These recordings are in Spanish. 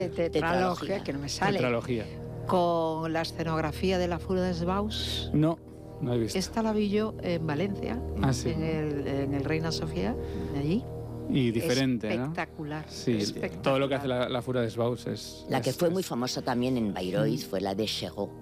Tetralogía, que no me sale. Tetralogía. Con la escenografía de la Fura des Baus. No he visto. Esta la vi yo en Valencia, Sí. en el Reina Sofía, de allí. Y diferente, espectacular, ¿no? Sí, espectacular. todo lo que hace la Fura des Baus es... La que fue muy famosa también en Bayreuth fue la de Chéreau.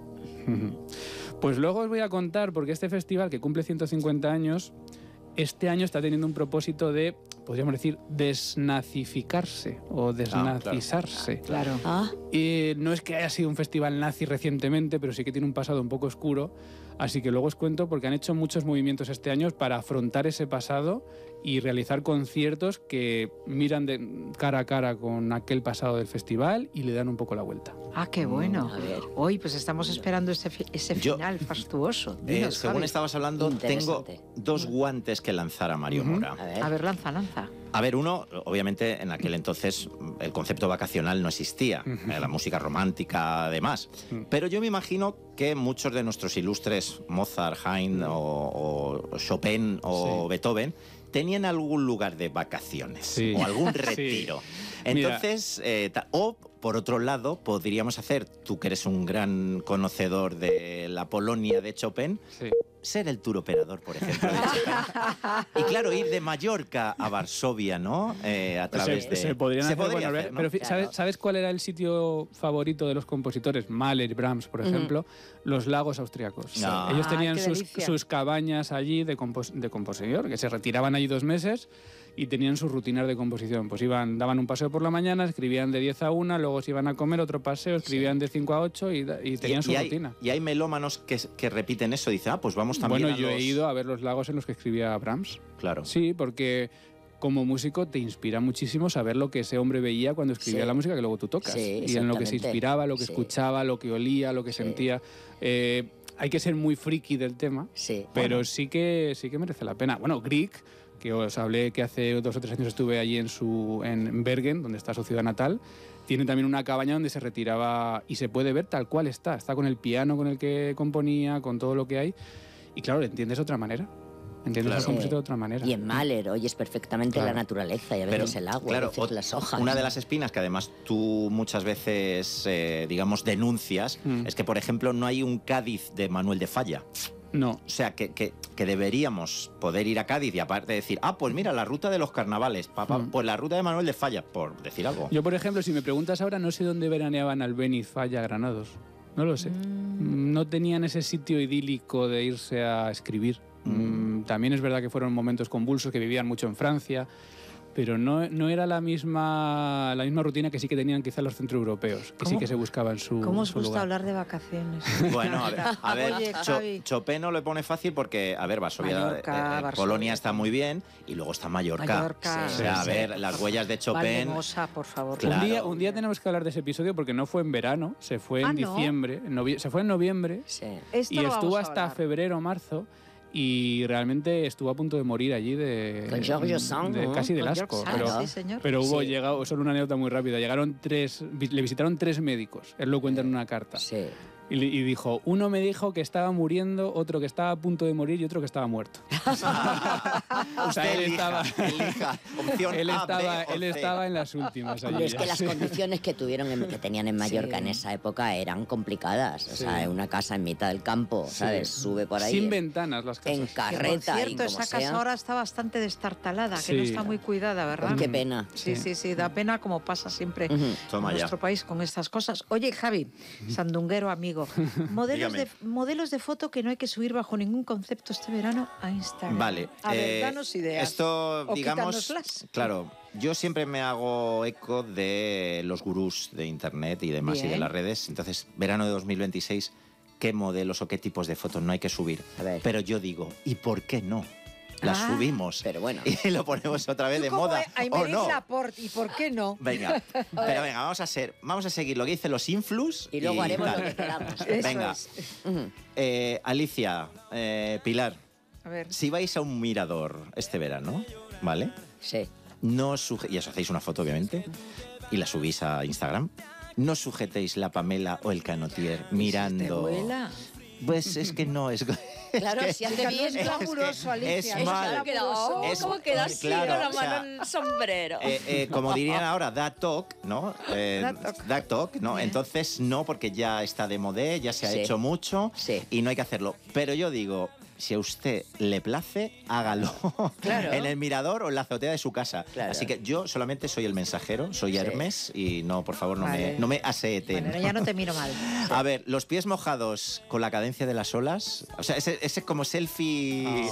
Pues luego os voy a contar, porque este festival que cumple 150 años, este año está teniendo un propósito de, podríamos decir, desnazificarse o desnazizarse. Claro. Y no es que haya sido un festival nazi recientemente, pero sí que tiene un pasado un poco oscuro. Así que luego os cuento, porque han hecho muchos movimientos este año para afrontar ese pasado y realizar conciertos que miran de cara a cara con aquel pasado del festival y le dan un poco la vuelta. Ah, qué bueno. A ver. Hoy pues estamos esperando ese final fastuoso. Dinos, según Javi. estabas hablando, tengo Interesante. dos guantes que lanzar a Mario Mora. A ver, lanza. A ver, uno, obviamente en aquel entonces el concepto vacacional no existía, la música romántica además, pero yo me imagino que muchos de nuestros ilustres, Mozart, Haydn o Chopin o Beethoven, tenían algún lugar de vacaciones o algún retiro. Entonces, o por otro lado, podríamos hacer, tú que eres un gran conocedor de la Polonia de Chopin, ser el tour operador, por ejemplo, de Chopin. Y claro, ir de Mallorca a Varsovia, ¿no? A través de... Se podrían hacer, podría bueno, hacer, ¿no? pero Claro. ¿sabes cuál era el sitio favorito de los compositores? Mahler, Brahms, por ejemplo, los lagos austriacos. Ellos tenían qué delicia. sus cabañas allí de compositor, que se retiraban allí 2 meses y tenían sus rutinas de composición. Pues daban un paseo por la mañana, escribían de 10 a 1, luego se iban a comer, otro paseo, escribían de 5 a 8 y tenían su rutina. Y hay melómanos que repiten eso, dicen, pues vamos también Bueno, a yo los... he ido a ver los lagos en los que escribía Brahms. Claro. Sí, porque como músico te inspira muchísimo saber lo que ese hombre veía cuando escribía la música que luego tú tocas. Sí, y en lo que se exactamente. inspiraba, lo que escuchaba, lo que olía, lo que sentía. Hay que ser muy friki del tema, pero sí que merece la pena. Bueno, Grieg, que os hablé que hace 2 o 3 años estuve allí en Bergen, donde está su ciudad natal, tiene también una cabaña donde se retiraba y se puede ver tal cual está. Está con el piano con el que componía, con todo lo que hay. Y claro, le entiendes de otra manera. Entiendes al compositor de otra manera. Y en Mahler oyes perfectamente la naturaleza y a veces el agua, a veces las hojas. Una de las espinas que además tú muchas veces, digamos, denuncias, es que, por ejemplo, no hay un Cádiz de Manuel de Falla. No. O sea, que deberíamos poder ir a Cádiz y aparte decir, pues mira, la ruta de los carnavales, pues la ruta de Manuel de Falla, por decir algo. Yo, por ejemplo, si me preguntas ahora, no sé dónde veraneaban Albéniz, Falla, Granados. No lo sé. No tenían ese sitio idílico de irse a escribir. También es verdad que fueron momentos convulsos, que vivían mucho en Francia, pero no era la misma rutina que sí que tenían quizá los centroeuropeos, que sí que se buscaban su ¿Cómo os gusta lugar. hablar de vacaciones? Bueno, a ver, Oye, Javi. Chopin no le pone fácil porque, a ver, Varsovia, Polonia está muy bien y luego está Mallorca. O sea, a ver, las huellas de Chopin... Valdemosa, por favor. Claro. Un día tenemos que hablar de ese episodio porque no fue en verano, se fue en diciembre, se fue en noviembre y estuvo hasta febrero o marzo. Y realmente estuvo a punto de morir allí con Giorgio Sand, ¿no? casi del asco. Pero hubo llegado, solo una anécdota muy rápida, le visitaron 3 médicos, él lo cuenta en una carta. Y dijo, uno me dijo que estaba muriendo, otro que estaba a punto de morir y otro que estaba muerto. O sea, él estaba en las últimas. Allí, es que las condiciones que tenían en Mallorca en esa época eran complicadas. O sea, una casa en mitad del campo, ¿sabes? Sube por ahí. Sin ventanas las casas. En carreta. Por cierto, esa casa ahora está bastante destartalada, que no está muy cuidada, ¿verdad? Qué pena. Sí, da pena como pasa siempre en nuestro país con estas cosas. Oye, Javi, sandunguero amigo, modelos de foto que no hay que subir bajo ningún concepto este verano a Instagram. Vale. A ver, danos ideas. Esto, o digamos, quitárnoslas. claro, yo siempre me hago eco de los gurús de internet y demás y de las redes. Entonces, verano de 2026, ¿qué modelos o qué tipos de fotos no hay que subir? Pero yo digo, ¿y por qué no? Las subimos, pero bueno, y lo ponemos otra vez de moda, ¿o no? ¿Y por qué no? Venga, pero venga, vamos a seguir lo que dicen los influs y luego haremos lo que queramos. Venga, Alicia, Pilar, a ver. Si vais a un mirador este verano, ¿vale? Sí. Y os hacéis una foto, obviamente, y la subís a Instagram, no sujetéis la Pamela o el Canotier mirando... Pues es que no es... Claro, si hace bien. Es glamuroso, Alicia. Es mal. ¿Cómo queda así, claro, con la mano en el sombrero? Como dirían ahora, that talk, ¿no? That talk, ¿no? Entonces no, porque ya está de modé, ya se ha hecho mucho y no hay que hacerlo. Pero yo digo, si a usted le place, hágalo. Claro. En el mirador o en la azotea de su casa. Claro. Así que yo solamente soy el mensajero, soy Hermes y no, por favor, no me aseeten. Bueno, ya no te miro mal. A ver, los pies mojados con la cadencia de las olas, o sea, ese como selfie,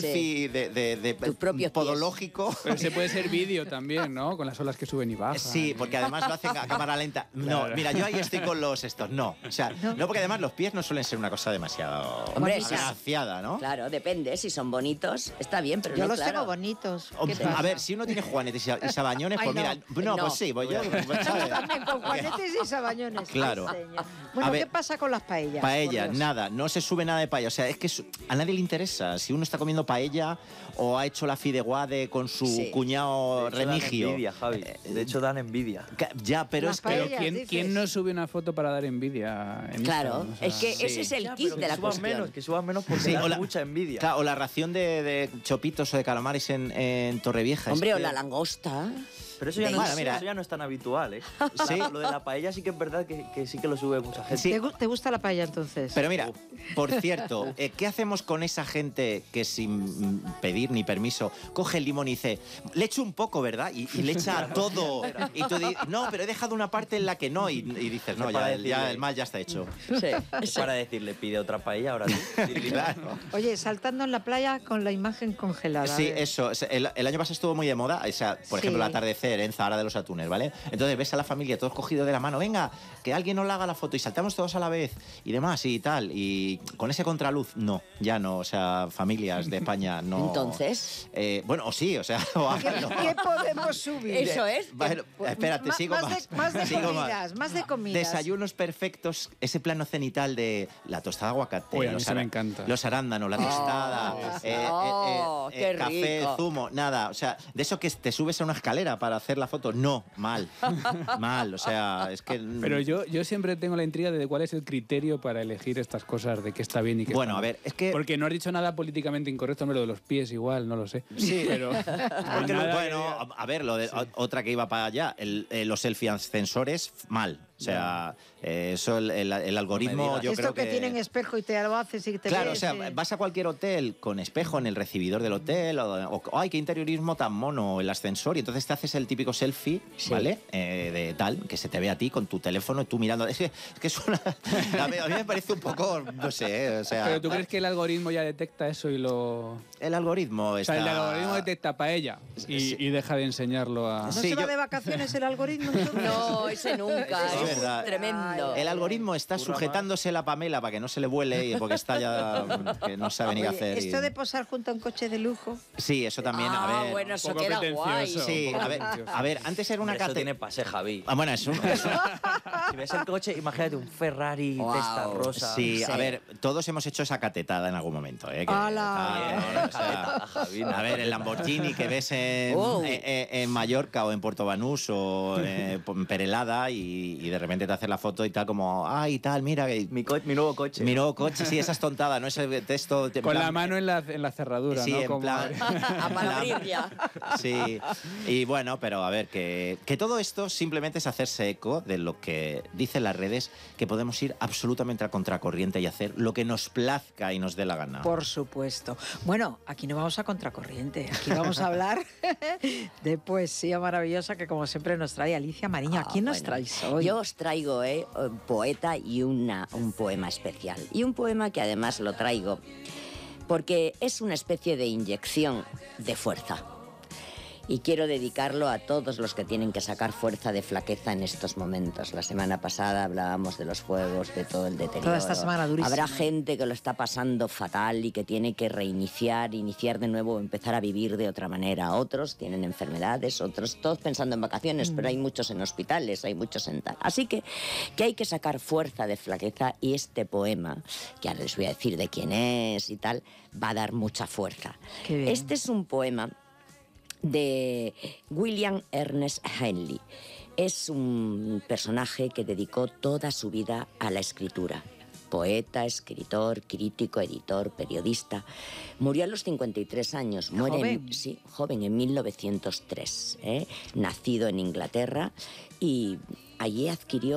de tus propios podológico. Pero se puede ser vídeo también, ¿no? Con las olas que suben y bajan. Sí, porque además lo hacen a cámara lenta. No, claro. mira, yo ahí estoy con los estos. No, o sea, no, porque además los pies no suelen ser una cosa demasiado agraciada, ¿no? Claro, depende. Si son bonitos, está bien, pero yo no, los tengo bonitos. A ver, si uno tiene juanetes y sabañones, pues mira, pues sí, pues yo... También con juanetes y sabañones. Claro. Bueno, ¿qué pasa con las paellas? Paella, nada, no se sube nada de paella. O sea, es que a nadie le interesa. Si uno está comiendo paella o ha hecho la fideuá con su cuñado Remigio. Dan envidia, Javi. De hecho, dan envidia. Ya, pero es que... Pero ¿quién no sube una foto para dar envidia? Claro, Instagram? O sea, es que ese es el kit de la cuestión. Que suban menos porque dan mucha envidia. Claro, o la ración de chopitos o de calamares en Torrevieja. Hombre, o la langosta. Pero eso ya, eso ya no es tan habitual, ¿eh? Sí. Lo de la paella sí que es verdad que sí que lo sube mucha gente. Sí. ¿Te gusta la paella entonces? Pero mira, por cierto, ¿qué hacemos con esa gente que sin pedir ni permiso coge el limón y dice, le echo un poco, ¿verdad? Y le echa todo. Y tú dices, no, pero he dejado una parte en la que no. Y dices, no, ya el mal ya está hecho. Es para decirle, pide otra paella ahora tú. Claro. Oye, saltando en la playa con la imagen congelada. Sí, eso. El año pasado estuvo muy de moda. O sea, por ejemplo, el atardecer en Zahara de los Atunes, ¿vale? Entonces ves a la familia todos cogidos de la mano, venga, que alguien nos la haga la foto y saltamos todos a la vez y demás y tal. Y con ese contraluz, no, ya no, o sea, familias de España no. Entonces. Bueno, o sí, o sea. ¿Qué podemos subir? Eso es. Bueno, espérate, sigo más. Más de comidas. Desayunos perfectos, ese plano cenital de la tostada aguacate. Uy, a mí me encanta. Los arándanos, la tostada, qué café, rico. zumo, nada. O sea, de eso que te subes a una escalera para hacer la foto, no, mal, o sea, es que... Pero yo siempre tengo la intriga de cuál es el criterio para elegir estas cosas, de qué está bien y qué bueno, está mal. a ver, es que... Porque no has dicho nada políticamente incorrecto, hombre, lo de los pies igual, no lo sé. Sí. Pero... bueno, a ver, otra que iba para allá, los selfie ascensores, mal. O sea, eso el algoritmo, yo creo que... Esto que tienen espejo y te lo haces y te Claro, ves, o sea, vas a cualquier hotel con espejo en el recibidor del hotel o ¡ay, qué interiorismo tan mono! El ascensor, y entonces te haces el típico selfie, ¿vale? De tal, que se te ve a ti con tu teléfono y tú mirando. Es que es una... A mí me parece un poco, no sé, o sea... ¿Pero tú crees que el algoritmo ya detecta eso y lo...? El algoritmo está... O sea, el algoritmo detecta paella y deja de enseñarlo a... ¿No se va de vacaciones el algoritmo? No, ese nunca. Es verdad. Tremendo. El algoritmo está sujetándose la Pamela para que no se le vuele y porque está ya que no sabe ni qué hacer. Esto de posar junto a un coche de lujo. Sí, eso también, a ver. Bueno, eso queda guay. Sí, a ver, antes era una Eso tiene pase, Javi. Bueno, es un... Si ves el coche, imagínate un Ferrari de esta rosa. Sí, a ver, todos hemos hecho esa catetada en algún momento. A ver, el Lamborghini que ves en Mallorca o en Puerto Banús o en Perelada y de repente te haces la foto y tal como, ay, tal, mira. Mi nuevo coche. Mi nuevo coche, sí, esa es tontada, ¿no? Ese texto... Con la mano en la cerradura, sí, ¿no? en plan... A abrir ya. Sí, y bueno, pero a ver, que todo esto simplemente es hacerse eco de lo que dicen las redes, que podemos ir absolutamente a contracorriente y hacer lo que nos plazca y nos dé la gana. Por supuesto. Bueno, aquí no vamos a contracorriente, aquí vamos a hablar de poesía maravillosa que como siempre nos trae Alicia Mariño. ¿A quién nos traes hoy? Yo os traigo un poeta y un poema especial. Y un poema que además lo traigo porque es una especie de inyección de fuerza. Y quiero dedicarlo a todos los que tienen que sacar fuerza de flaqueza en estos momentos. La semana pasada hablábamos de los fuegos, de todo el deterioro. Toda esta semana durísima. Habrá gente que lo está pasando fatal y que tiene que iniciar de nuevo, empezar a vivir de otra manera. Otros tienen enfermedades, otros todos pensando en vacaciones, pero hay muchos en hospitales, hay muchos en tal. Así que hay que sacar fuerza de flaqueza y este poema, que ahora les voy a decir de quién es y tal, va a dar mucha fuerza. Este es un poema de William Ernest Henley. Es un personaje que dedicó toda su vida a la escritura. poeta, escritor, crítico, editor, periodista. Murió a los 53 años. Muere joven, en 1903. Nacido en Inglaterra, y allí adquirió